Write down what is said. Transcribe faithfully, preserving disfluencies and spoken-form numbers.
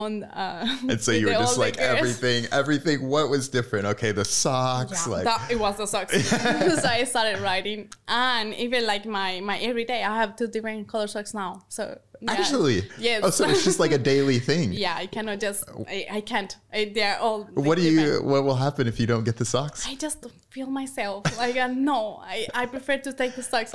on, uh, and so you were just like girls. everything, everything. What was different? Okay, the socks, Yeah, like that, it was the socks. So I started writing, and even like my my everyday, I have two different color socks now. So yeah. Actually, yes. Oh, so it's just like a daily thing. Yeah, I cannot just. I, I can't. I, they're all. Like, What do you? different. What will happen if you don't get the socks? I just don't feel myself. Like uh, no, I I prefer to take the socks